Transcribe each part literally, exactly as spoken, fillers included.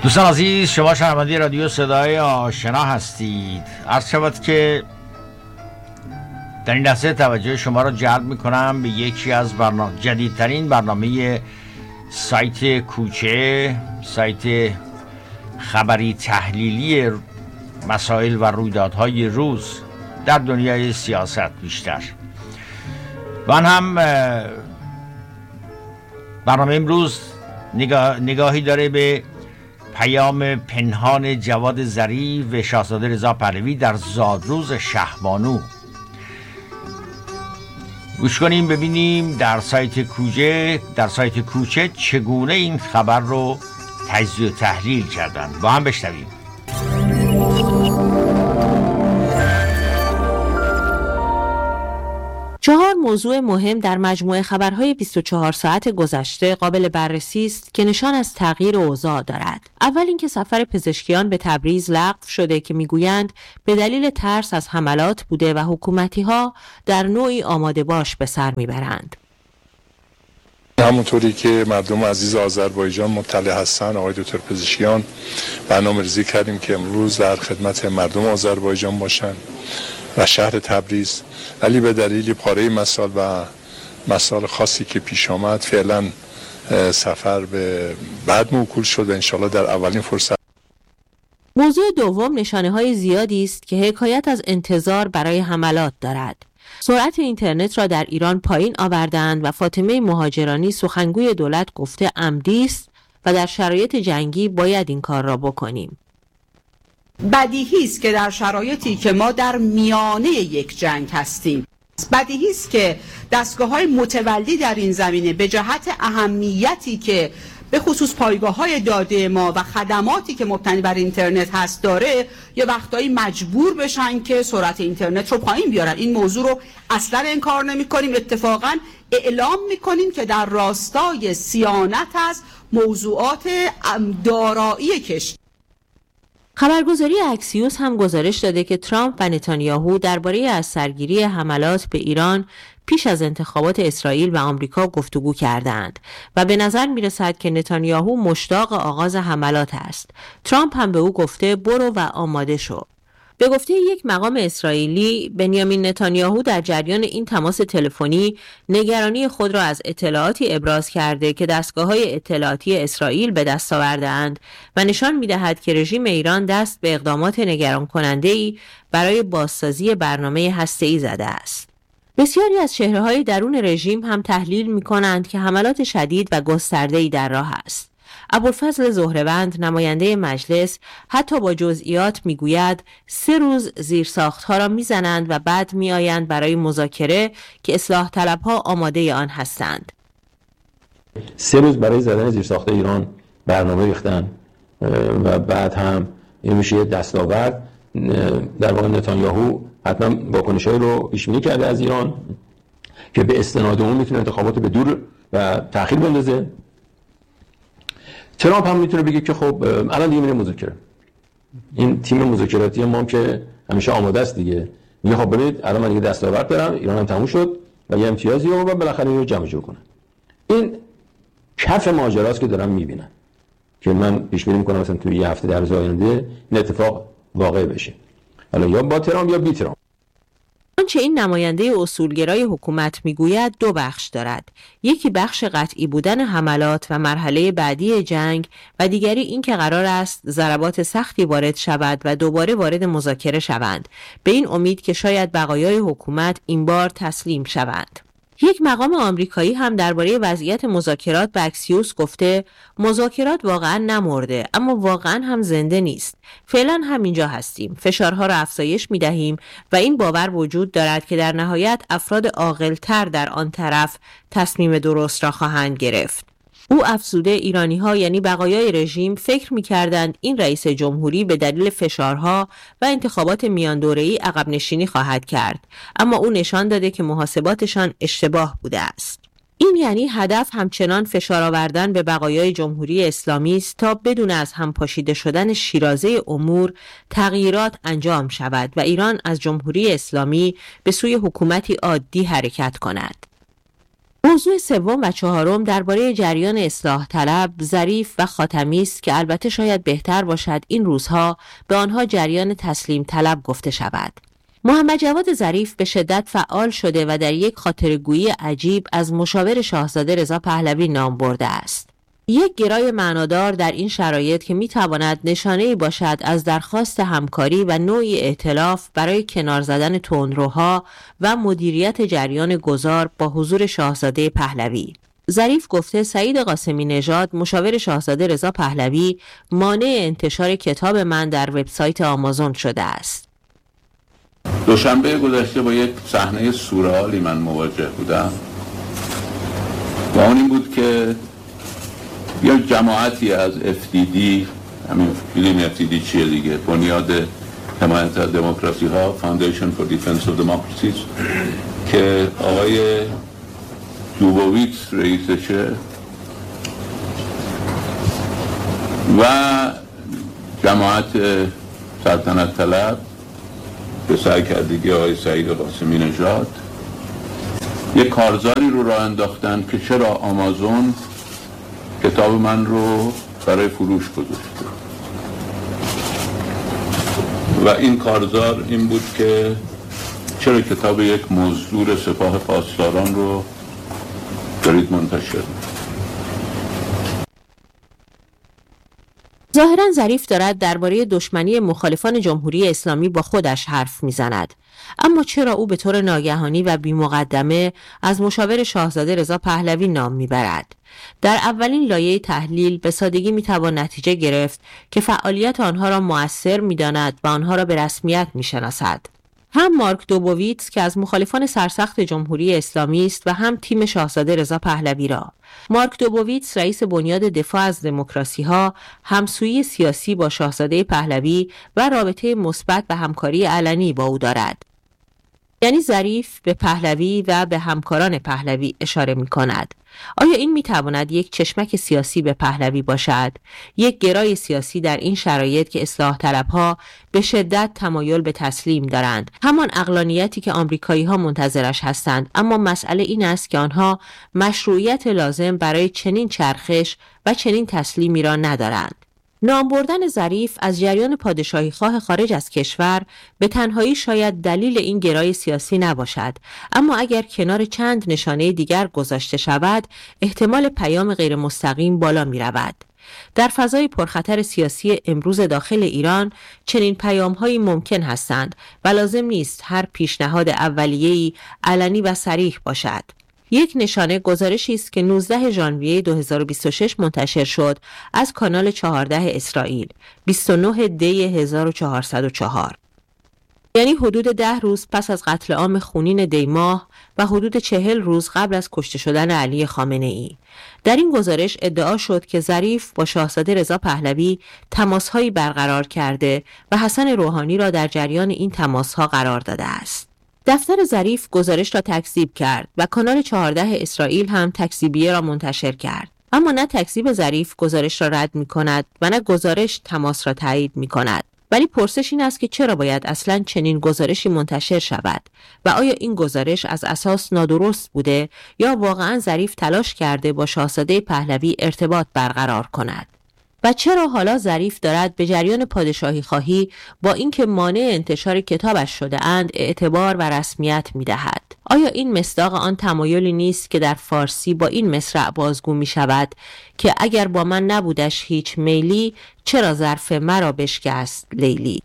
دوستان عزیز، شما شنونده رادیو صدای آشنا هستید. عرض شود که در این لحظه توجه شما را جلب میکنم به یکی از برنامه جدیدترین برنامه سایت کوچه، سایت خبری تحلیلی مسائل و رویدادهای روز در دنیای سیاست بیشتر. من هم برنامه امروز نگاه، نگاهی داره به پیام پنهان جواد ظریف و شاهزاده رضا پهلوی در زادروز شهبانو. گوش کنیم ببینیم در سایت کوچه در سایت کوچه چگونه این خبر رو تجزیه و تحلیل کردن. با هم بشنویم. چهار موضوع مهم در مجموعه خبرهای بیست و چهار ساعت گذشته قابل بررسی است که نشان از تغییر اوضاع دارد. اول اینکه سفر پزشکیان به تبریز لغو شده که میگویند به دلیل ترس از حملات بوده و حکومتی‌ها در نوعی آماده باش به سر میبرند. همونطوری که مردم عزیز آذربایجان مطلع هستن، آقای دکتر پزشکیان برنامه‌ریزی کردیم که امروز در خدمت مردم آذربایجان باشن و شهر تبریز، ولی به دلیل پاره مسائل و مسائل خاصی که پیش آمد فعلا سفر به بعد موکول شد و انشالله در اولین فرصت. موضوع دوم نشانه های زیادی است که حکایت از انتظار برای حملات دارد. سرعت اینترنت را در ایران پایین آوردند و فاطمه مهاجرانی سخنگوی دولت گفته عمدی است و در شرایط جنگی باید این کار را بکنیم. بدیهی است که در شرایطی که ما در میانه یک جنگ هستیم، بدیهی است که دستگاه‌های متولی در این زمینه به جهت اهمیتی که به خصوص پایگاه‌های داده ما و خدماتی که مبتنی بر اینترنت هست داره، یه وقتایی مجبور بشن که سرعت اینترنت رو پایین بیارن. این موضوع رو اصلا انکار نمی‌کنیم، اتفاقاً اعلام می‌کنیم که در راستای صیانت از موضوعات دارایی کشور. خبرگزاری اکسیوس هم گزارش داده که ترامپ و نتانیاهو درباره از سرگیری حملات به ایران پیش از انتخابات اسرائیل و آمریکا گفتگو کردند و به نظر میرسد که نتانیاهو مشتاق آغاز حملات است. ترامپ هم به او گفته برو و آماده شو. به گفته یک مقام اسرائیلی، بنیامین نتانیاهو در جریان این تماس تلفنی نگرانی خود را از اطلاعاتی ابراز کرده که دستگاه‌های اطلاعاتی اسرائیل به دست آورده‌اند و نشان می‌دهد که رژیم ایران دست به اقدامات نگران کننده‌ای برای بازسازی برنامه هسته‌ای زده است. بسیاری از چهره‌های درون رژیم هم تحلیل می‌کنند که حملات شدید و گسترده‌ای در راه است. ابوالفضل زهره‌وند نماینده مجلس حتی با جزئیات میگوید سه روز زیرساختها را میزنند و بعد میآیند برای مذاکره که اصلاح طلبها آماده آن هستند. سه روز برای زدن زیرساخت ایران برنامه ریختن و بعد هم این میشه دستاورد. در واقع نتانیاهو حتما واکنش‌هایی رو پیش بینی کرده از ایران که به استناد اون میتونه انتخابات به دور و تأخیر بندازه. ترامپ هم میتونه بگه که خب الان دیگه میره مذاکره. این تیم مذاکراتی ما هم که همیشه آماده است دیگه، میگه خب برید الان من دیگه دستاورد دارم، ایران هم تموم شد و یه امتیازی رو بالاخره اینو جمع جور کنن. این کف ماجراست که دارم میبینم که من پیش بینی میکنم مثلا توی یه هفته در روز آینده این اتفاق واقع بشه، حالا یا با ترامپ یا بی ترامپ. آنچه این نماینده اصولگرای حکومت میگوید دو بخش دارد. یکی بخش قطعی بودن حملات و مرحله بعدی جنگ و دیگری این که قرار است ضربات سختی وارد شود و دوباره وارد مذاکره شوند، به این امید که شاید بقایای حکومت این بار تسلیم شوند. یک مقام آمریکایی هم درباره وضعیت مذاکرات به اکسیوس گفته مذاکرات واقعا نمرده اما واقعا هم زنده نیست. فعلا همینجا هستیم، فشارها را افزایش می دهیم و این باور وجود دارد که در نهایت افراد عاقل‌تر در آن طرف تصمیم درست را خواهند گرفت. او افزوده ایرانی‌ها یعنی بقایای رژیم فکر می‌کردند این رئیس جمهوری به دلیل فشارها و انتخابات میان دوره‌ای عقب نشینی خواهد کرد، اما او نشان داده که محاسباتشان اشتباه بوده است. این یعنی هدف همچنان فشار آوردن به بقایای جمهوری اسلامی است تا بدون از هم پاشیده شدن شیرازه امور تغییرات انجام شود و ایران از جمهوری اسلامی به سوی حکومتی عادی حرکت کند. موضوع سوم و چهارم درباره جریان اصلاح طلب، ظریف و خاتمی است که البته شاید بهتر باشد این روزها به آنها جریان تسلیم طلب گفته شود. محمد جواد ظریف به شدت فعال شده و در یک خاطرگویی عجیب از مشاور شاهزاده رضا پهلوی نام برده است. یک گرای معنادار در این شرایط که میتواند نشانه‌ای باشد از درخواست همکاری و نوعی ائتلاف برای کنار زدن تندروها و مدیریت جریان گذار با حضور شاهزاده پهلوی. ظریف گفته سعید قاسمی نژاد مشاور شاهزاده رضا پهلوی مانع انتشار کتاب من در وبسایت آمازون شده است. دوشنبه گذشته با یک صحنه سورئالی من مواجه بودم و اون این بود که یک جماعتی از اف دی دی، همین فیلم اف دی دی چیه دیگه، بنیاد حمایت از دموکراسی ها، Foundation for Defense of Democracies، که آقای دوبوویتس رئیسشه و جماعت سلطنت طلب به سرکردگی آقای سعید قاسمی نژاد یک کارزاری رو راه انداختن که چرا آمازون کتاب من رو برای فروش گذاشته و این کارزار این بود که چرا کتاب یک مزدور سپاه پاسداران رو دارید منتشر. ظاهراً ظریف دارد درباره دشمنی مخالفان جمهوری اسلامی با خودش حرف میزند، اما چرا او به طور ناگهانی و بی مقدمه از مشاور شاهزاده رضا پهلوی نام میبرد؟ در اولین لایه تحلیل به سادگی میتوان نتیجه گرفت که فعالیت آنها را مؤثر میداند و آنها را به رسمیت میشناسد. هم مارک دوبوویتس که از مخالفان سرسخت جمهوری اسلامی است و هم تیم شاهزاده رضا پهلوی را. مارک دوبوویتس رئیس بنیاد دفاع از دموکراسی ها همسویی سیاسی با شاهزاده پهلوی و رابطه مثبت و همکاری علنی با او دارد. یعنی ظریف به پهلوی و به همکاران پهلوی اشاره می کند. آیا این می تواند یک چشمک سیاسی به پهلوی باشد؟ یک گرای سیاسی در این شرایط که اصلاح طلبها به شدت تمایل به تسلیم دارند، همان عقلانیتی که آمریکایی ها منتظرش هستند، اما مسئله این است که آنها مشروعیت لازم برای چنین چرخش و چنین تسلیمی را ندارند. نام بردن ظریف از جریان پادشاهی خواه خارج از کشور به تنهایی شاید دلیل این گرای سیاسی نباشد، اما اگر کنار چند نشانه دیگر گذاشته شود احتمال پیام غیر مستقیم بالا می رود. در فضای پرخطر سیاسی امروز داخل ایران چنین پیام‌هایی ممکن هستند و لازم نیست هر پیشنهاد اولیه‌ای علنی و صریح باشد. یک نشانه گزارشی است که نوزدهم ژانویه دو هزار و بیست و شش منتشر شد از کانال چهارده اسرائیل، بیست و نهم دی هزار و چهارصد و چهار. یعنی حدود ده روز پس از قتل عام خونین دی ماه و حدود چهل روز قبل از کشته شدن علی خامنه ای. در این گزارش ادعا شد که ظریف با شاهزاده رضا پهلوی تماس‌هایی برقرار کرده و حسن روحانی را در جریان این تماس‌ها قرار داده است. دفتر ظریف گزارش را تکذیب کرد و کانال چهارده اسرائیل هم تکذیبیه را منتشر کرد. اما نه تکذیب ظریف گزارش را رد می کند و نه گزارش تماس را تایید می کند. ولی پرسش این است که چرا باید اصلاً چنین گزارشی منتشر شود و آیا این گزارش از اساس نادرست بوده یا واقعاً ظریف تلاش کرده با شاهزاده پهلوی ارتباط برقرار کند؟ و چرا حالا ظریف دارد به جریان پادشاهی خواهی با اینکه مانع انتشار کتابش شده اند اعتبار و رسمیت می دهد؟ آیا این مصداق آن تمایلی نیست که در فارسی با این مصرع بازگو می شود که اگر با من نبودش هیچ میلی چرا ظرف مرا بشکست لیلی؟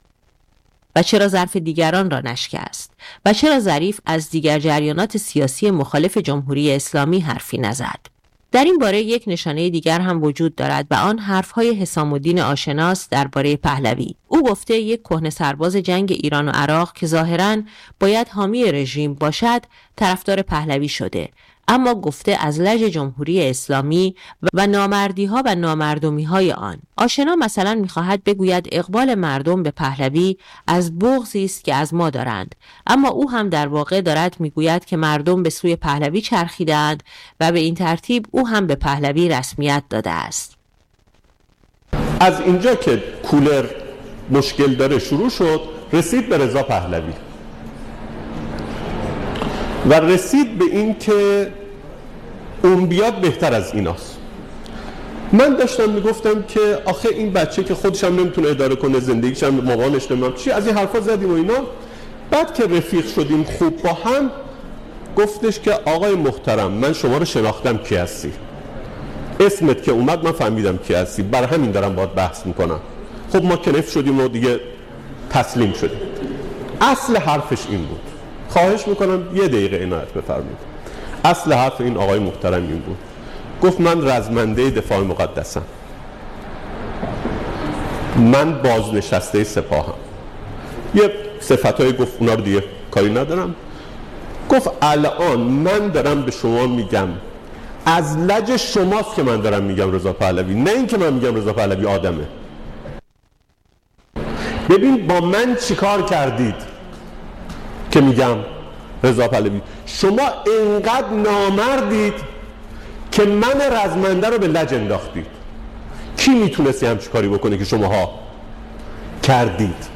و چرا ظرف دیگران را نشکست؟ و چرا ظریف از دیگر جریانات سیاسی مخالف جمهوری اسلامی حرفی نزد؟ در این باره یک نشانه دیگر هم وجود دارد و آن حرفهای حسام الدین آشناس درباره پهلوی. او گفته یک کهنه سرباز جنگ ایران و عراق که ظاهراً باید حامی رژیم باشد طرفدار پهلوی شده، اما گفته از لج جمهوری اسلامی و نامردی ها و نامردمی های آن. آشنا مثلا میخواهد بگوید اقبال مردم به پهلوی از بغضی است که از ما دارند، اما او هم در واقع دارد میگوید که مردم به سوی پهلوی چرخیدند و به این ترتیب او هم به پهلوی رسمیت داده است. از اینجا که کولر مشکل داره شروع شد، رسید به رضا پهلوی و رسید به این که اون بیاد بهتر از ایناست. من داشتم میگفتم که آخه این بچه که خودش هم نمیتونه اداره کنه زندگیش، هم مامانش نمیدونم چی، از این حرفا زدیم و اینا. بعد که رفیق شدیم خوب با هم، گفتش که آقای محترم من شما رو شناختم کی هستی، اسمت که اومد من فهمیدم کی هستی، برای همین دارم باهات بحث میکنم. خب ما کنف شدیم و دیگه تسلیم شدیم. اصل حرفش این بود، خواهش میکنم یه دقیقه عنایت بفرمایید. اصل حرف این آقای محترم این بود، گفت من رزمنده دفاع مقدسم، من بازنشسته سپاهم. یه صفتایی گفت اونا رو دیگه کاری ندارم. گفت الان من دارم به شما میگم، از لج شماست که من دارم میگم رضا پهلوی، نه این که من میگم رضا پهلوی آدمه. ببین با من چیکار کردید که میگم رضا پهلوی. شما اینقدر نامردید که من رزمنده رو به لج انداختید. کی میتونستی همچی کاری بکنه که شماها کردید؟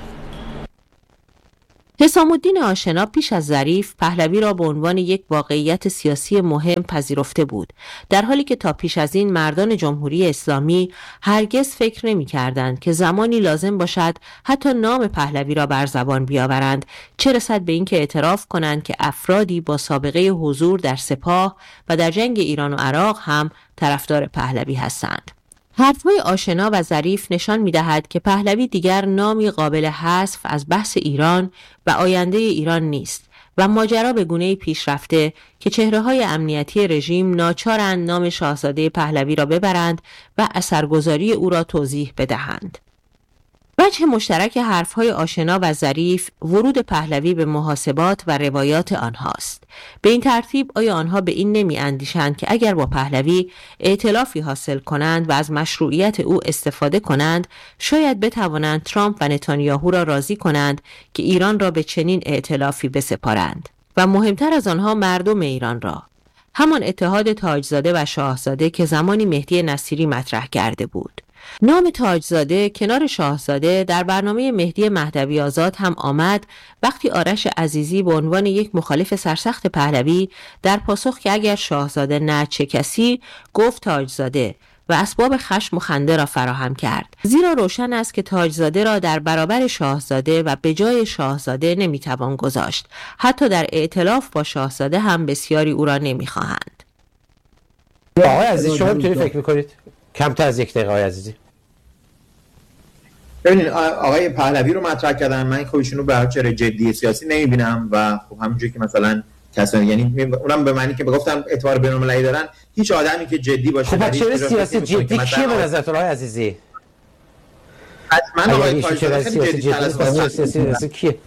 حسام الدین آشنا پیش از ظریف پهلوی را به عنوان یک واقعیت سیاسی مهم پذیرفته بود، در حالی که تا پیش از این مردان جمهوری اسلامی هرگز فکر نمی کردند که زمانی لازم باشد حتی نام پهلوی را بر زبان بیاورند، چه رسد به اینکه اعتراف کنند که افرادی با سابقه حضور در سپاه و در جنگ ایران و عراق هم طرفدار پهلوی هستند. حرفهای آشنا و ظریف نشان می‌دهد که پهلوی دیگر نامی قابل حذف از بحث ایران و آینده ایران نیست و ماجرا به گونه‌ای پیش رفته که چهره‌های امنیتی رژیم ناچارند نام شاهزاده پهلوی را ببرند و اثرگذاری او را توضیح بدهند. وجه مشترک حرفهای آشنا و ظریف ورود پهلوی به محاسبات و روایات آنهاست. به این ترتیب آیا آنها به این نمی اندیشند که اگر با پهلوی ائتلافی حاصل کنند و از مشروعیت او استفاده کنند، شاید بتوانند ترامپ و نتانیاهو را راضی کنند که ایران را به چنین ائتلافی بسپارند و مهمتر از آنها مردم ایران را. همان اتحاد تاجزاده و شاهزاده که زمانی مهدی نصیری مطرح کرده بود. نام تاجزاده کنار شاهزاده در برنامه مهدی مهدوی آزاد هم آمد وقتی آرش عزیزی به عنوان یک مخالف سرسخت پهلوی در پاسخ که اگر شاهزاده نه چه کسی، گفت تاجزاده و اسباب خشم و خنده را فراهم کرد. زیرا روشن است که تاجزاده را در برابر شاهزاده و به جای شاهزاده نمیتوان گذاشت. حتی در ائتلاف با شاهزاده هم بسیاری او را نمیخواهند. آقای عزیزی شما چطوری فکر میکنید؟ کمتر از یک دقیقه آقای عزیزی. ببینید آقای پهلوی رو مطرح کردن، من خب ایشونو به هر جدی سیاسی نمیبینم و خب همونجوری که مثلا کسانی، یعنی اونم به معنی که بگفتم اعتبار بین‌المللی دارن، هیچ آدمی که جدی باشه خب چرا سیاسی جدی کیه به نظرت آقای عزیزی؟ حتما آقای پهلوی سیاسی کیه؟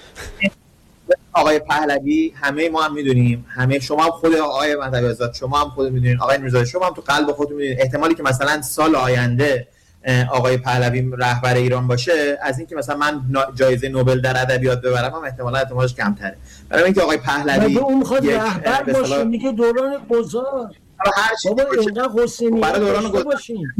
آقای پهلوی همه ما هم میدونیم، همه شما هم خود آقای مهدوی آزاد شما هم خود میدونید، آقای میرزایی شما هم تو قلب خودتون میدونید احتمالی که مثلا سال آینده آقای پهلوی رهبر ایران باشه از اینکه مثلا من جایزه نوبل در ادبیات ببرم هم احتمالا احتمالش کمتره. برای اینکه آقای پهلوی اون میخواد رهبر باشه، میگه دوران گذار هر چی بابا اینقدر حسینی برای دوران گذار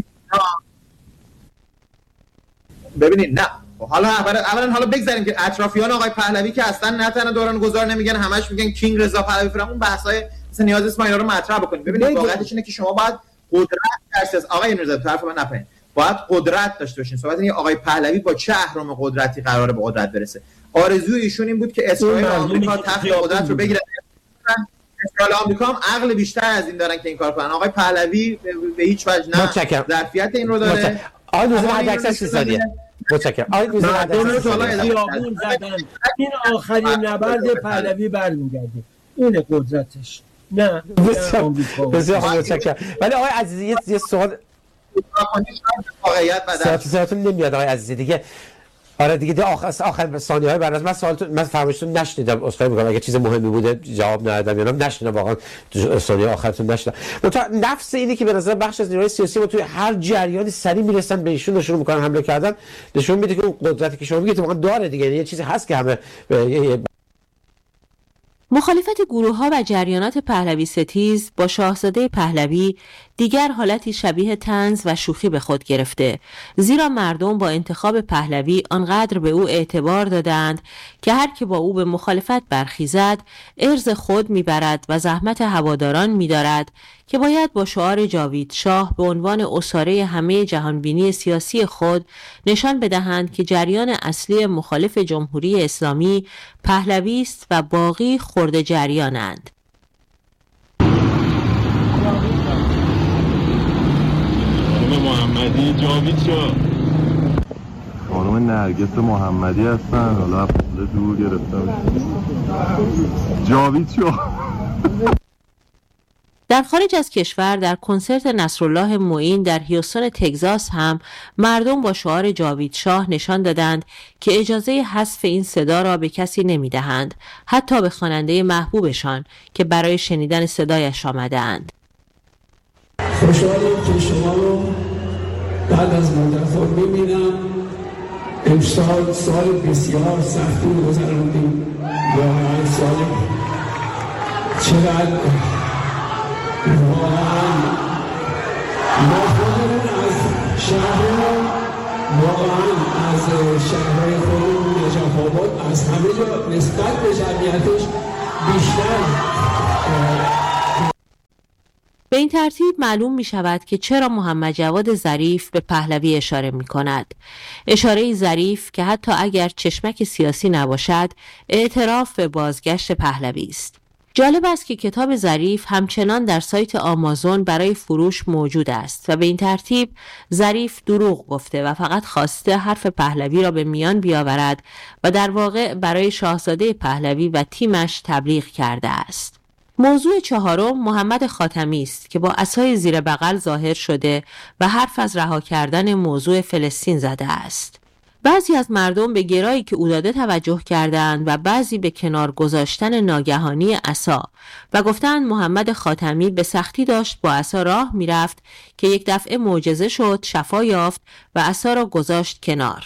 ببینید. نه حالا اولا حالا بگذاریم که اطرافیان آقای پهلوی که اصلا نه تنها دوران گذار نمیگن، همش میگن کینگ رضا پهلوی فرام، اون بحثای مثلا نیاز است ما اینا رو مطرح بکنیم. ببینید واقعیتش اینه که شما باید قدرت درس آقای میرزا طرف من نپرین، باید قدرت داشته باشین. صحبت اینه آقای پهلوی با چه اهرم قدرتی قراره به قدرت برسه. آرزوی ایشون این بود که اسرائیل و آمریکا تخت قدرت رو بگیرن. اسرائیل و آمریکا هم عقل بیشتر از این دارن که این کار کنن. آقای پهلوی به هیچ وجه نه ظرفیت این رو داره. آقای دوزه حد اکثر سی ثانیه متشکرم. آقای دوزه حد اکثر این آخرین نبرد پهلوی برمیگرده، این قدرتش. نه بسیار متشکرم. ولی آقای عزیزی یه سوال واقعیت بعد ساعتون نمیاد آقای عزیزی دیگه. آره دیگه ده آخر آخر ثانیه‌های بعد از من سوالتون من فرمایشتون نشنیدم، عذرخواهی می‌کنم اگه چیز مهمی بوده جواب ندادم یا نشنیدم، واقعا ثانیه آخرتون نشنیدم. متأ نفس اینی که به نظر بخش از نیروهای سیاسی ما توی هر جریانی سری میرسن به ایشون شروع می‌کنن حمله کردن، نشون میده که اون قدرتی که شما میگید واقعا داره دیگه، یه چیزی هست که همه مخالفت گروه‌ها و جریانات پهلوی ستیز با شاهزاده پهلوی دیگر حالتی شبیه طنز و شوخی به خود گرفته، زیرا مردم با انتخاب پهلوی آنقدر به او اعتبار دادند که هر که با او به مخالفت برخیزد ارز خود میبرد و زحمت هواداران میدارد که باید با شعار جاوید شاه به عنوان اساره همه جهانبینی سیاسی خود نشان بدهند که جریان اصلی مخالف جمهوری اسلامی پهلوی است و باقی خرده جریانند. خانم محمدی جاوید شاه. خانم نرگس محمدی هستن، حالا پول دور گرفتم. جاوید شاه. در خارج از کشور در کنسرت نصرالله معین در هیوستون تگزاس هم مردم با شعار جاوید شاه نشان دادند که اجازه حذف این صدا را به کسی نمی‌دهند، حتی به خواننده محبوبشان که برای شنیدن صدایش آمده‌اند. خوشحالم که شما رو بعد از مدت‌ها می‌بینم. امسال سال بسیار سختی گذراندیم، واقعا سال چقدر واقعا ما خودمون از شهرمان، واقعا از شهرهای خودمون نجف آباد از همه جا نسبت به جمعیتش بیشتر. به این ترتیب معلوم می شود که چرا محمد جواد ظریف به پهلوی اشاره می کند. اشاره ظریف که حتی اگر چشمک سیاسی نباشد اعتراف به بازگشت پهلوی است. جالب است که کتاب ظریف همچنان در سایت آمازون برای فروش موجود است و به این ترتیب ظریف دروغ گفته و فقط خواسته حرف پهلوی را به میان بیاورد و در واقع برای شاهزاده پهلوی و تیمش تبلیغ کرده است. موضوع چهارم محمد خاتمی است که با عصای زیر بغل ظاهر شده و حرف از رها کردن موضوع فلسطین زده است. بعضی از مردم به گرایی که او داده توجه کردند و بعضی به کنار گذاشتن ناگهانی عصا و گفتند محمد خاتمی به سختی داشت با عصا راه میرفت که یک دفعه معجزه شد، شفا یافت و عصا را گذاشت کنار.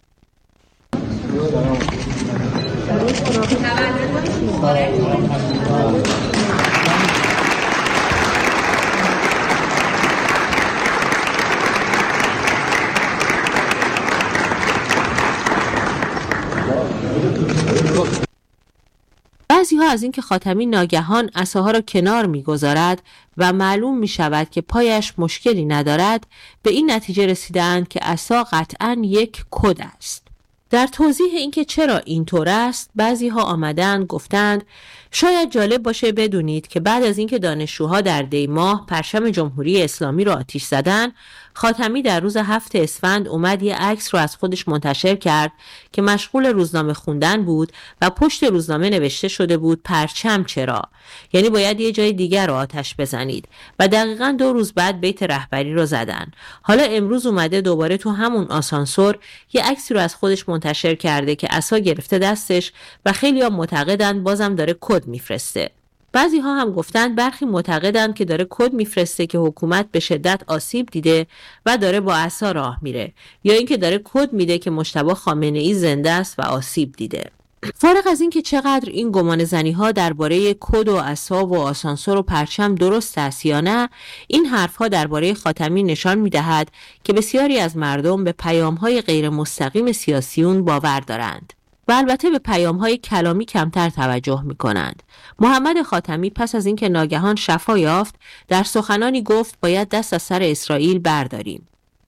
بعضی ها از اینکه خاتمی ناگهان عصاها را کنار می‌گذارد و معلوم می‌شود که پایش مشکلی ندارد به این نتیجه رسیدند که عصا قطعاً یک کد است. در توضیح اینکه چرا اینطور است بعضی ها آمدند گفتند شاید جالب باشه بدونید که بعد از اینکه دانشجوها در دی ماه پرچم جمهوری اسلامی را آتش زدن، خاتمی در روز هفت اسفند اومد یه عکس رو از خودش منتشر کرد که مشغول روزنامه خوندن بود و پشت روزنامه نوشته شده بود پرچم چرا؟ یعنی باید یه جای دیگر رو آتش بزنید و دقیقاً دو روز بعد بیت رهبری رو زدن. حالا امروز اومده دوباره تو همون آسانسور یه عکسی رو از خودش منتشر کرده که عصا گرفته دستش و خیلی‌ها معتقدن بازم داره کد میفرسته. بعضی ها هم گفتند برخی معتقدند که داره کد میفرسته که حکومت به شدت آسیب دیده و داره با عصا راه میره، یا اینکه داره کد میده که مجتبی خامنه‌ای زنده است و آسیب دیده. فارغ از اینکه چقدر این گمان زنی ها درباره کد و عصا و آسانسور و پرچم درست است یا نه، این حرف ها درباره خاتمی نشان میدهد که بسیاری از مردم به پیام های غیر مستقیم سیاسیون باور دارند و البته به پیام‌های کلامی کمتر توجه می‌کنند. محمد خاتمی پس از اینکه ناگهان شفا یافت در سخنانی گفت باید دست از سر اسرائیل برداریم.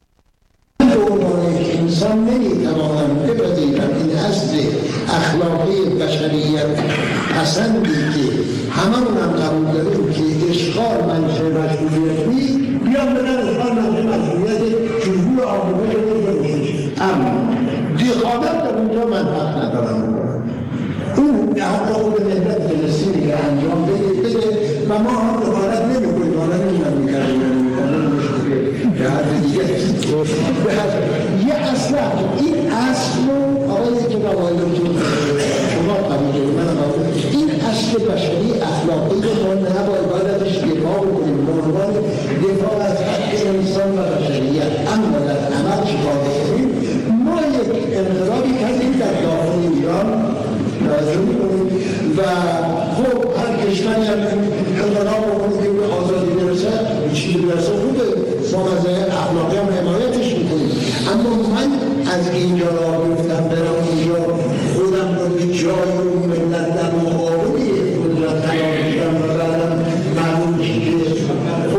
انسان نمی‌تواند بپذیرد این اصل اخلاقی بشریت پسندی که هممون هم قبول داریم که اشغال منشأ مشروعیت نیست بیان بدن اشغال منشأ مشروعیت جمهور آمریکا رو اما دخالت در اونجا من حق ندارم اون حق خود ملت فلسطینی که انجام بده بده و ما هم دخالت نمی‌کنیم، حالا نمی‌دونم می‌کنیم به حرف دیگه یه اصل این اصل رو آقای که نوایدون شما قبول دارید من قبول این اصل بشری اخلاقی رو ما نباید باید ازش دفاع بکنیم به عنوان دفاع از حق انسان و بشریت، اما در عمل چیکار بکنیم؟ ما یک انقلابی کردیم در داخل ایران لازم می‌کنیم و خب هر کشوری هم انقلاب بکنیم که به آزادی برسد چیزی برسه خوبه، ما از اخلاقی هم حمایتش میکنیم، اما من از اینجا را گفتم برم اونجا خودم رو به جای اون ملت در مقابل قدرت قرار بدم و بعدم معلوم میشه که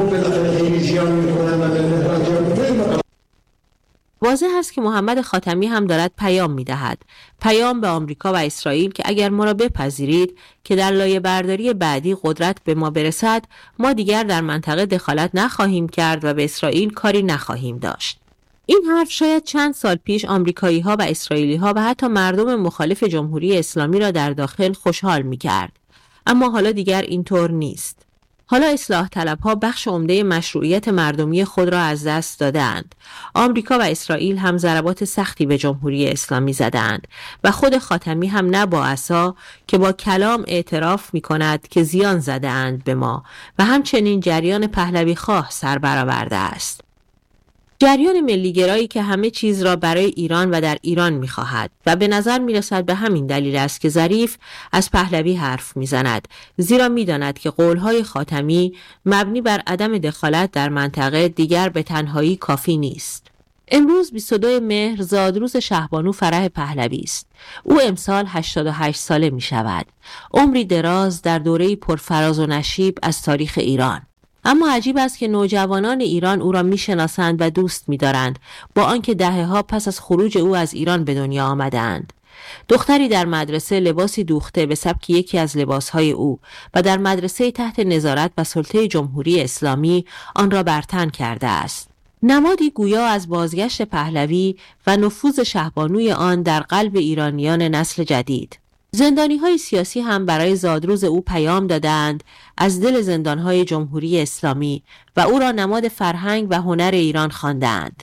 واضح است که محمد خاتمی هم دارد پیام می‌دهد. پیام به آمریکا و اسرائیل که اگر ما را بپذیرید که در لایه برداری بعدی قدرت به ما برسد، ما دیگر در منطقه دخالت نخواهیم کرد و به اسرائیل کاری نخواهیم داشت. این حرف شاید چند سال پیش آمریکایی‌ها و اسرائیلی‌ها و حتی مردم مخالف جمهوری اسلامی را در داخل خوشحال می‌کرد. اما حالا دیگر اینطور نیست. حالا اصلاح طلبها بخش عمده مشروعیت مردمی خود را از دست دادند. آمریکا و اسرائیل هم ضربات سختی به جمهوری اسلامی زدند و خود خاتمی هم نه با عصا که با کلام اعتراف می کند که زیان زدند به ما و همچنین جریان پهلوی خواه سر برآورده است. جریان ملیگرایی که همه چیز را برای ایران و در ایران می‌خواهد و به نظر می‌رسد به همین دلیل است که ظریف از پهلوی حرف می‌زند، زیرا می‌داند که قول‌های خاتمی مبنی بر عدم دخالت در منطقه دیگر به تنهایی کافی نیست. امروز بیست و دوم مهر زادروز شهبانو فرح پهلوی است. او امسال هشتاد و هشت ساله می‌شود. عمری دراز در دوره‌ای پرفراز و نشیب از تاریخ ایران. اما عجیب است که نوجوانان ایران او را میشناسند و دوست می‌دارند، با آنکه دهه‌ها پس از خروج او از ایران به دنیا آمدند. دختری در مدرسه لباسی دوخته به سبک یکی از لباسهای او و در مدرسه تحت نظارت و سلطه جمهوری اسلامی آن را برتن کرده است. نمادی گویا از بازگشت پهلوی و نفوذ شهبانوی آن در قلب ایرانیان نسل جدید. زندانی‌های سیاسی هم برای زادروز او پیام دادند از دل زندان‌های جمهوری اسلامی و او را نماد فرهنگ و هنر ایران خواندند.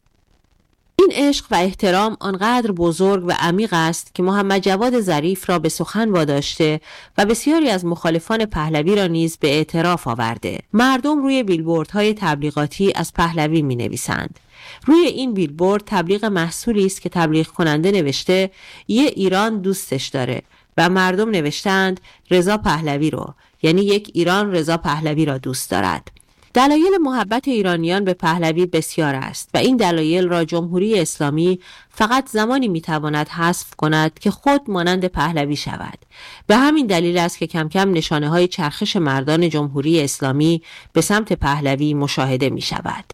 این عشق و احترام آنقدر بزرگ و عمیق است که محمد جواد ظریف را به سخن واداشته و بسیاری از مخالفان پهلوی را نیز به اعتراف آورده. مردم روی بیلبوردهای تبلیغاتی از پهلوی می‌نویسند. روی این بیلبورد تبلیغ محصولی است که تبلیغ کننده نوشته یه ایران دوستش داره و مردم نوشتند رضا پهلوی رو، یعنی یک ایران رضا پهلوی را دوست دارد. دلایل محبت ایرانیان به پهلوی بسیار است و این دلایل را جمهوری اسلامی فقط زمانی میتواند حذف کند که خود مانند پهلوی شود. به همین دلیل است که کم کم نشانه های چرخش مردان جمهوری اسلامی به سمت پهلوی مشاهده می شود.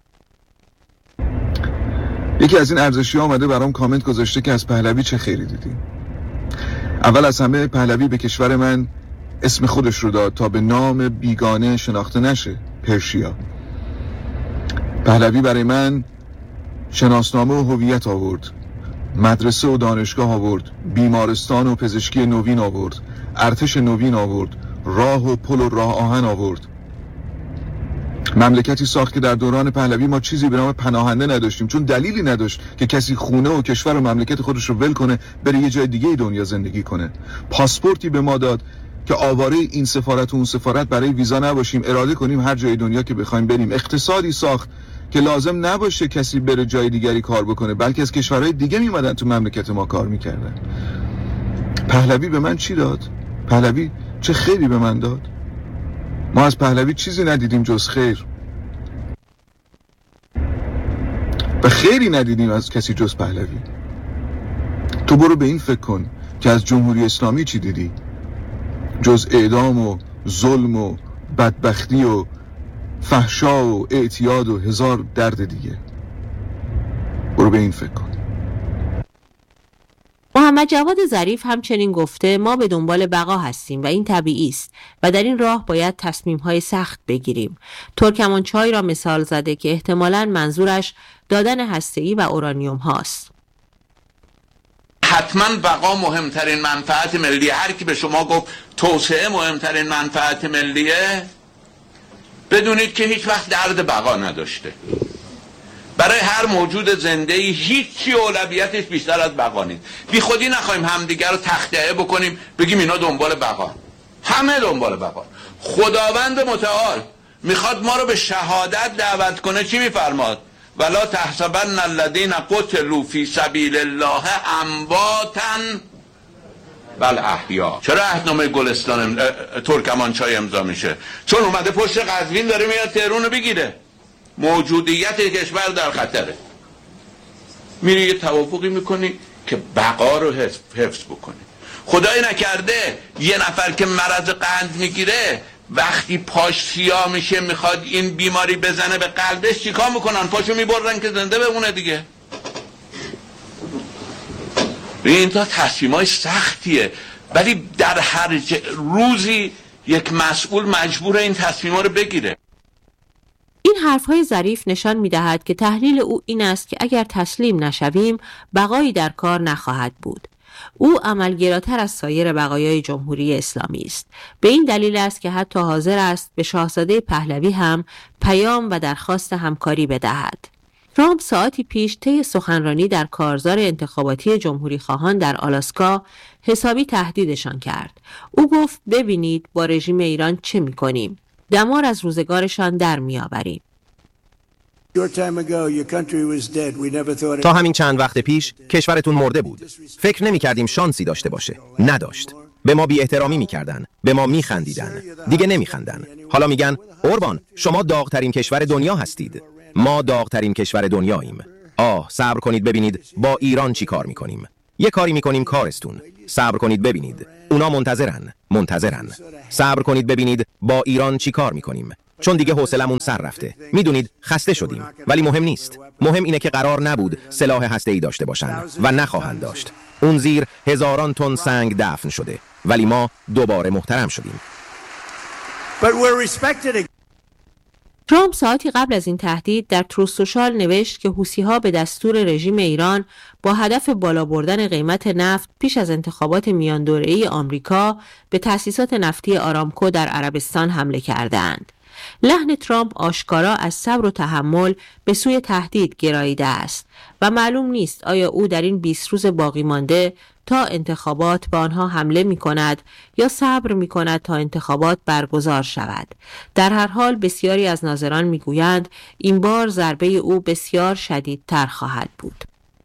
یکی از این ارزشی آمده برام کامنت گذاشته که از پهلوی چه خیری دیدی؟ اول از همه پهلوی به کشور من اسم خودش رو داد تا به نام بیگانه شناخته نشه، پرشیا. پهلوی برای من شناسنامه و هویت آورد، مدرسه و دانشگاه آورد، بیمارستان و پزشکی نوین آورد، ارتش نوین آورد، راه و پل و راه آهن آورد. مملکتی ساخت که در دوران پهلوی ما چیزی به نام پناهنده نداشتیم، چون دلیلی نداشت که کسی خونه و کشور و مملکت خودش رو ول کنه بره یه جای دیگه دنیا زندگی کنه. پاسپورتی به ما داد که آواره این سفارت و اون سفارت برای ویزا نباشیم، اراده کنیم هر جای دنیا که بخوایم بریم. اقتصادی ساخت که لازم نباشه کسی بره جای دیگری کار بکنه، بلکه از کشورهای دیگه میمدن تو مملکت ما کار میکردن. پهلوی به من چی داد؟ پهلوی چه خیری به من داد؟ ما از پهلوی چیزی ندیدیم جز خیر و خیری ندیدیم از کسی جز پهلوی. تو برو به این فکر کن که از جمهوری اسلامی چی دیدی؟ جز اعدام و ظلم و بدبختی و فحشا و اعتیاد و هزار درد دیگه. برو به این فکر کن. محمد جواد ظریف همچنین گفته ما به دنبال بقا هستیم و این طبیعی است و در این راه باید تصمیم‌های سخت بگیریم. ترکمانچای را مثال زده که احتمالاً منظورش دادن هسته‌ای و اورانیوم هاست. حتما بقا مهمترین منفعت ملی. هر کی به شما گفت توسعه مهمترین منفعت ملیه، بدونید که هیچ وقت درد بقا نداشته. برای هر موجود زنده‌ای هیچی اولویتش بیشتر از بقا نیست. بی خودی نخواهیم همدیگر رو تخطئه بکنیم بگیم اینا دنبال بقا، همه دنبال بقا. خداوند متعال میخواد ما رو به شهادت دعوت کنه. چی میفرماد؟ ولا تحسبن الذین قتلوا فی سبیل الله امواتا بل احیا. چرا عهدنامه گلستان ترکمانچای امضا میشه؟ چون اومده پشت قزوین داره میاد تهران رو بگیره. موجودیت کشور در خطره. میری یه توافقی میکنی که بقا رو حفظ بکنی. خدای نکرده یه نفر که مرض قند میگیره وقتی پاش سیاه میشه میخواد این بیماری بزنه به قلبش، چیکار میکنن؟ پاشو میبرن که زنده بمونه دیگه. این تا تصمیمای سختیه، ولی در هر روزی یک مسئول مجبور این تصمیما رو بگیره. این حرفهای ظریف نشان می‌دهد که تحلیل او این است که اگر تسلیم نشویم بقایی در کار نخواهد بود. او عملگراتر از سایر بقایای جمهوری اسلامی است. به این دلیل است که حتی حاضر است به شاهزاده پهلوی هم پیام و درخواست همکاری بدهد. ترامپ ساعتی پیش طی سخنرانی در کارزار انتخاباتی جمهوری خواهان در آلاسکا حسابی تهدیدشان کرد. او گفت ببینید با رژیم ایران چه می‌کنیم. دمار از روزگارشان در می‌آوریم. تا همین چند وقت پیش کشورتون مرده بود. فکر نمی کردیم شانسی داشته باشه. نداشت. به ما بی احترامی می کردن. به ما می خندیدن. دیگه نمی خندن. حالا میگن اوربان شما داغترین کشور دنیا هستید. ما داغترین کشور دنیاییم. آه صبر کنید ببینید با ایران چی کار می کنیم. یه کاری می کنیم کارستون. صبر کنید ببینید. اونا منتظرن. منتظرن. صبر کنید ببینید با ایران چی کار می کنیم. چون دیگه حوصلمون سر رفته. میدونید خسته شدیم، ولی مهم نیست. مهم اینه که قرار نبود سلاح هسته‌ای داشته باشن و نخواهند داشت. اون زیر هزاران تن سنگ دفن شده، ولی ما دوباره محترم شدیم. ترامپ ساعتی قبل از این تهدید در تروث سوشال نوشت که حوثی‌ها به دستور رژیم ایران با هدف بالا بردن قیمت نفت پیش از انتخابات میان دوره‌ای آمریکا به تأسیسات نفتی آرامکو در عربستان حمله کردند. لحن ترامپ آشکارا از صبر و تحمل به سوی تهدید گراییده است و معلوم نیست آیا او در این بیست روز باقی مانده تا انتخابات به آنها حمله می کند یا صبر می کند تا انتخابات برگزار شود. در هر حال بسیاری از ناظران می گویند این بار ضربه او بسیار شدیدتر خواهد بود.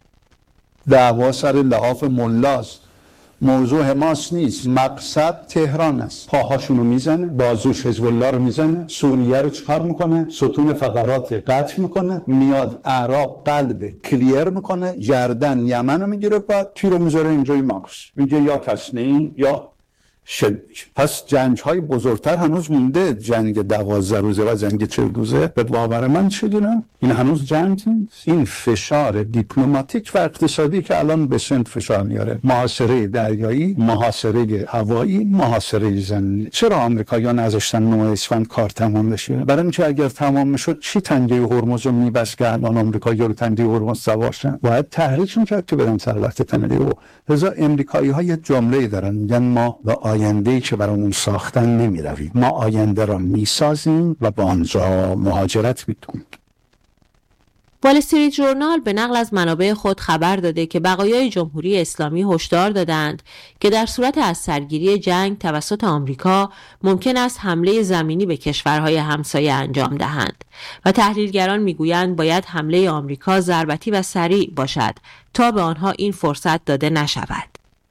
دعوا سر لحاف ملاست، موضوع حماس نیست، مقصد تهران است. پاهاشون رو میزنه، بازوش حزب الله رو میزنه، سوریه رو چکار میکنه، ستون فقرات قطع میکنه، میاد عراق قلب کلیر میکنه، گردن یمن رو میگیره، بعد تیر رو میذاره اینجای مقص، میگه یا تسلیم یا شد. پس جنگ های بزرگتر هنوز مونده. جنگ دوازده روزه و جنگ چهل روزه به باور من چه دونم این هنوز جنگ نیست. این فشار دیپلماتیک و اقتصادی که الان به سند فشار میاره، محاصره دریایی، محاصره هوایی، محاصره زمینی. چرا آمریکایی‌ها نذاشتن نوع اسفند کار تمام بشه؟ برای اینکه اگر تمام میشد چی تنگه هرمز رو میبست که الان آمریکایی‌ها رو تنگه هرمز سوارشن؟ باید تحریک میکرد که برن سر وقت تنگه او. لذا امریکایی‌ها یه جمله‌ای دارن، میگن ما با آینده‌ای که برامون ساختن نمی‌رویم، ما آینده را می‌سازیم و با آنجا مهاجرت می‌کنیم. وال استریت ژورنال به نقل از منابع خود خبر داده که بقایای جمهوری اسلامی هشدار دادند که در صورت از سرگیری جنگ توسط آمریکا ممکن است حمله زمینی به کشورهای همسایه انجام دهند و تحلیلگران میگویند باید حمله آمریکا ضربتی و سریع باشد تا به آنها این فرصت داده نشود.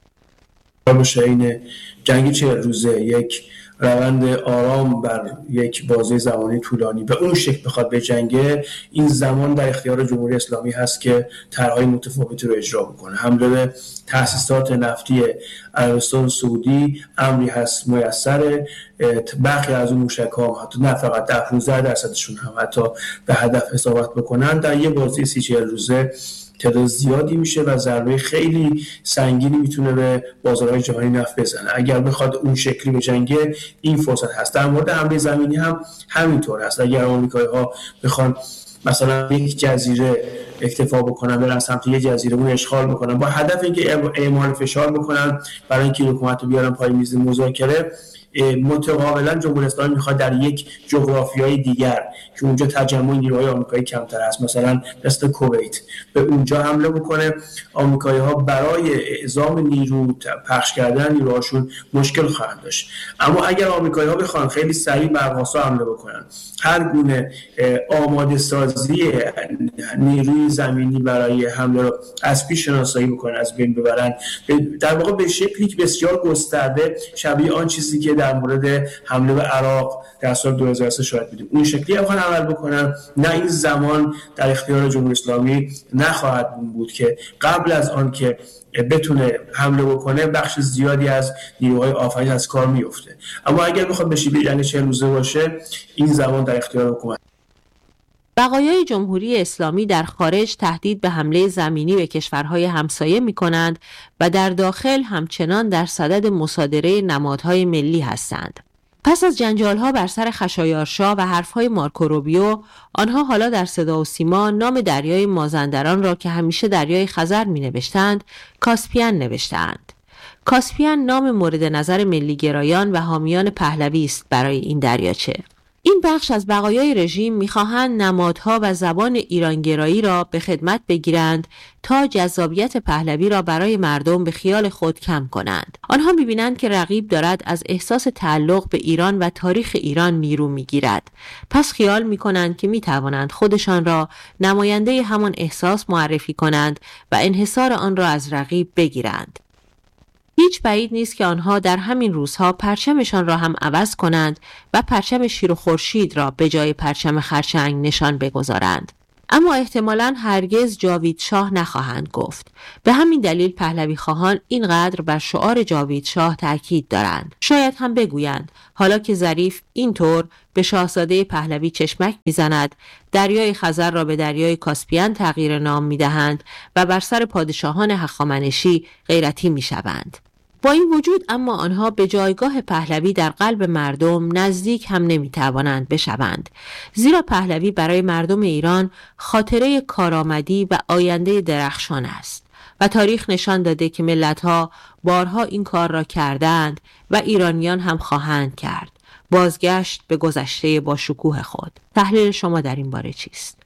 این جنگ چهل روزه یک روند آرام بر یک بازه زمانی طولانی به اون شکل بخواد به جنگه، این زمان در اختیار جمهوری اسلامی هست که طرح‌های متفاوتی رو اجرا بکنه. حمله به تأسیسات نفتی عربستان سعودی امری هست میسر. برخی از اون موشک‌ها حتی نه فقط در پانزده درصدشون هم حتی به هدف اصابت بکنن، در یه بازه سی چهل روزه تعداد زیادی میشه و ضربه خیلی سنگینی میتونه به بازارهای جهانی نفت بزنه. اگر بخواد اون شکلی به جنگه این فرصت هست. در مورد حمله زمینی هم همینطور هست. اگر آمریکایی‌ها بخوان مثلا یک جزیره اکتفا بکنن، برن سمت یک جزیره اون اشغال بکنن با هدف اینکه اعمال فشار بکنن برای اینکه حکومت رو بیارن پای میز مذاکره، متقابلا جمهوری اسلامی میخواد در یک جغرافیای دیگر که اونجا تجمع نیروهای آمریکایی کمتر هست، مثلا مثل کویت، به اونجا حمله بکنه. آمریکایی‌ها برای اعزام نیرو، پخش کردن نیروهاشون مشکل خواهند داشت. اما اگر آمریکایی‌ها بخوان خیلی سریع بر غزه حمله بکنن، هر گونه آماده سازی نیروی زمینی برای حمله رو از پیش شناسایی بکنن، از بین ببرن، در واقع به شکلی که بسیار گسترده شبیه آن چیزی که در مورد حمله به عراق در سال دو هزار و سه شاهد بودیم اون شکلی بخوان عمل بکنن، نه این زمان در اختیار جمهوری اسلامی نخواهد بود که قبل از آن که بتونه حمله بکنه بخش زیادی از نیروهای آفرین از کار میفته. اما اگر بخواد بشه یعنی چهل روزه باشه، این زمان در اختیار حکومت. بقایای جمهوری اسلامی در خارج تهدید به حمله زمینی به کشورهای همسایه می کنند و در داخل همچنان در صدد مصادره نمادهای ملی هستند. پس از جنجال‌ها بر سر خشایارشا و حرف‌های مارکو روبیو، آنها حالا در صدا و سیما نام دریای مازندران را که همیشه دریای خزر می‌نوشتند، کاسپین نوشتند. کاسپین نام مورد نظر ملی‌گرایان و حامیان پهلوی است برای این دریاچه. این بخش از بقایای رژیم می‌خواهند نمادها و زبان ایرانگرایی را به خدمت بگیرند تا جذابیت پهلوی را برای مردم به خیال خود کم کنند. آنها می‌بینند که رقیب دارد از احساس تعلق به ایران و تاریخ ایران نیرو می‌گیرد. پس خیال می‌کنند که می‌توانند خودشان را نماینده همان احساس معرفی کنند و انحصار آن را از رقیب بگیرند. هیچ بعید نیست که آنها در همین روزها پرچمشان را هم عوض کنند و پرچم شیر و خورشید را به جای پرچم خرچنگ نشان بگذارند. اما احتمالاً هرگز جاوید شاه نخواهند گفت. به همین دلیل پهلوی خواهان اینقدر بر شعار جاوید شاه تاکید دارند. شاید هم بگویند حالا که ظریف اینطور به شاهزاده پهلوی چشمک میزند، دریای خزر را به دریای کاسپین تغییر نام میدهند و بر سر پادشاهان هخامنشی غیرتی میشوند. با این وجود اما آنها به جایگاه پهلوی در قلب مردم نزدیک هم نمیتوانند بشوند، زیرا پهلوی برای مردم ایران خاطره کارآمدی و آینده درخشان است و تاریخ نشان داده که ملت‌ها بارها این کار را کردند و ایرانیان هم خواهند کرد. بازگشت به گذشته با شکوه خود. تحلیل شما در این باره چیست؟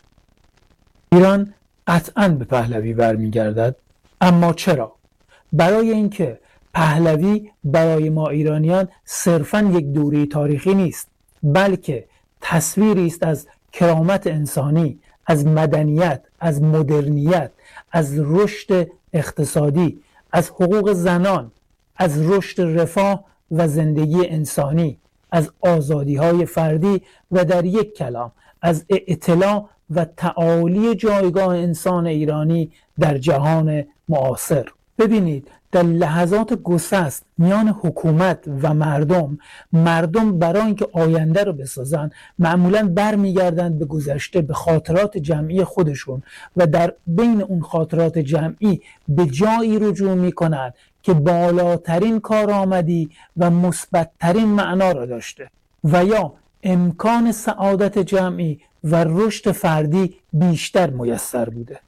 ایران قطعاً به پهلوی برمیگردد، اما چرا؟ برای اینکه پهلوی برای ما ایرانیان صرفاً یک دوره تاریخی نیست، بلکه تصویری است از کرامت انسانی، از مدنیت، از مدرنیت، از رشد اقتصادی، از حقوق زنان، از رشد رفاه و زندگی انسانی، از آزادی‌های فردی و در یک کلام از اطلاع و تعالی جایگاه انسان ایرانی در جهان معاصر. ببینید در لحظات گسست میان حکومت و مردم، مردم برای اینکه آینده رو بسازن معمولاً برمیگردند به گذشته، به خاطرات جمعی خودشون و در بین اون خاطرات جمعی به جایی رجوع میکنند که بالاترین کارآمدی و مثبت‌ترین معنا را داشته و یا امکان سعادت جمعی و رشد فردی بیشتر میسر بوده.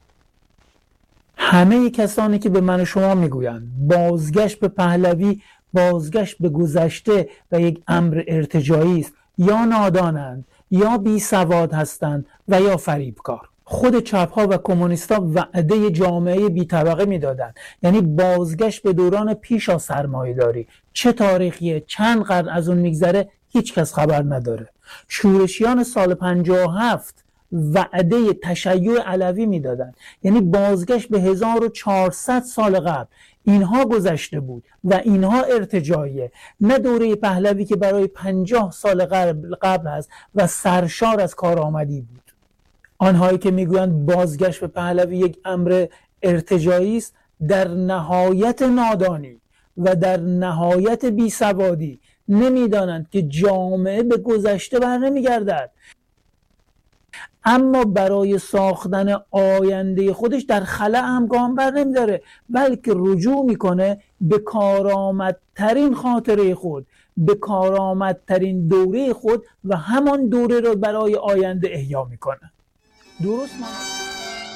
همه کسانی که به من و شما میگویند بازگشت به پهلوی بازگشت به گذشته و یک امر ارتجاعی است، یا نادانند یا بی سواد هستند و یا فریبکار. خود چپ‌ها و کمونیست‌ها وعده جامعه بی طبقه میدادند، یعنی بازگشت به دوران پیش از سرمایه‌داری. چه تاریخیه، چند قرن از اون میگذره هیچ کس خبر نداره. شورشیان سال پنجاه و هفت وعده تشیع علوی میدادند، یعنی بازگشت به هزار و چهارصد سال قبل. اینها گذشته بود و اینها ارتجاعیه، نه دوره پهلوی که برای پنجاه سال قبل قبل است و سرشار از کارآمدی بود. آنهایی که میگویند بازگشت به پهلوی یک امر ارتجاعی است، در نهایت نادانی و در نهایت بیسوادی نمیدانند که جامعه به گذشته بر نمیگردد، اما برای ساختن آینده خودش در خلأ هم گام بر نمیداره، بلکه رجوع میکنه به کارآمدترین خاطره خود، به کارآمدترین دوره خود و همان دوره را برای آینده احیا میکنه. درست ماند؟